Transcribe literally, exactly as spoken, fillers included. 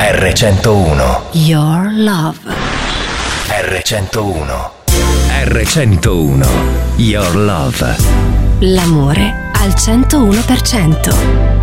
erre centouno. Your love. erre centouno. erre centouno. Your love. L'amore al centouno per cento.